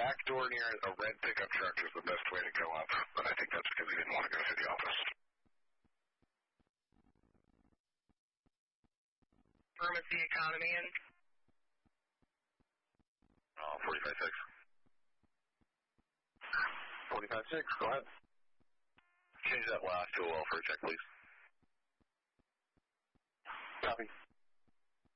back door near a red pickup truck is the best way to go up, but I think that's because he didn't want to go through the office. Pharmacy economy in. 45-6. 45-6, go ahead. Change that last to a welfare check, please.